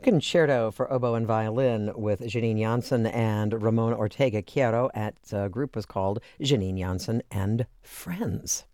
Concerto for oboe and violin with Janine Janssen and Ramon Ortega Quiero. At group was called Janine Janssen and Friends.